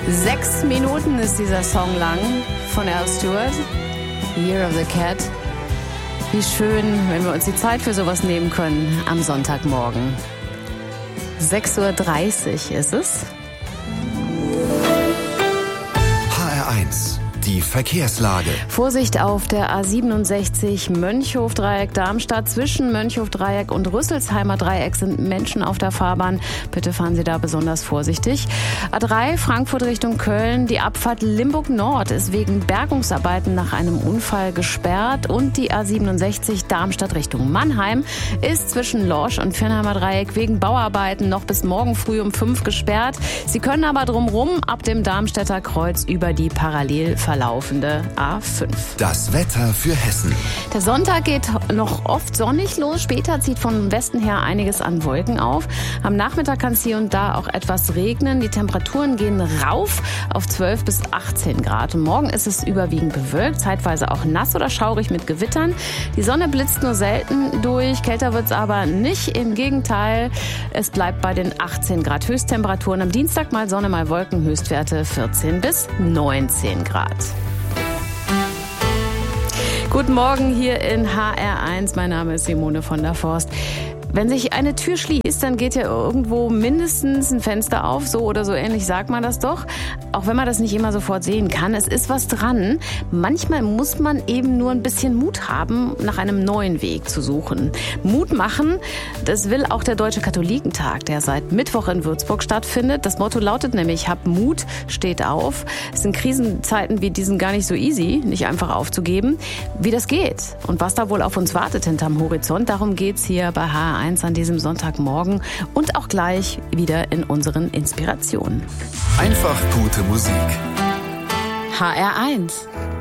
6 Minuten ist dieser Song lang von Al Stewart, Year of the Cat. Wie schön, wenn wir uns die Zeit für sowas nehmen können am Sonntagmorgen. 6:30 Uhr ist es. HR1, die Verkehrslage. Vorsicht auf der A67 Mönchhof-Dreieck-Darmstadt. Zwischen Mönchhof-Dreieck und Rüsselsheimer Dreieck sind Menschen auf der Fahrbahn. Bitte fahren Sie da besonders vorsichtig. A3 Frankfurt Richtung Köln. Die Abfahrt Limburg Nord ist wegen Bergungsarbeiten nach einem Unfall gesperrt. Und die A67 Darmstadt Richtung Mannheim ist zwischen Lorsch und Viernheimer Dreieck wegen Bauarbeiten noch bis morgen früh um 5 gesperrt. Sie können aber drumherum ab dem Darmstädter Kreuz über die parallel verlaufende A5. Das Wetter für Hessen. Der Sonntag geht noch oft sonnig los. Später zieht von Westen her einiges an Wolken auf. Am Nachmittag kann es hier und da auch etwas regnen. Die Temperaturen gehen rauf auf 12 bis 18 Grad. Und morgen ist es überwiegend bewölkt, zeitweise auch nass oder schaurig mit Gewittern. Die Sonne blitzt nur selten durch. Kälter wird es aber nicht. Im Gegenteil, es bleibt bei den 18 Grad Höchsttemperaturen. Am Dienstag mal Sonne, mal Wolken, Höchstwerte 14 bis 19 Grad. Guten Morgen hier in HR1. Mein Name ist Simone von der Forst. Wenn sich eine Tür schließt, dann geht ja irgendwo mindestens ein Fenster auf. So oder so ähnlich sagt man das doch. Auch wenn man das nicht immer sofort sehen kann. Es ist was dran. Manchmal muss man eben nur ein bisschen Mut haben, nach einem neuen Weg zu suchen. Mut machen, das will auch der Deutsche Katholikentag, der seit Mittwoch in Würzburg stattfindet. Das Motto lautet nämlich, hab Mut, steht auf. Es sind Krisenzeiten wie diesen gar nicht so easy, nicht einfach aufzugeben. Wie das geht und was da wohl auf uns wartet hinterm Horizont, darum geht's hier bei HR1 an diesem Sonntagmorgen und auch gleich wieder in unseren Inspirationen. Einfach gute Musik. HR1